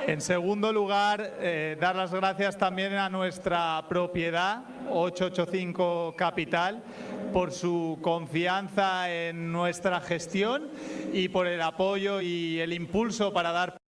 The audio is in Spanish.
En segundo lugar, dar las gracias también a nuestra propiedad, 885 Capital, por su confianza en nuestra gestión y por el apoyo y el impulso para dar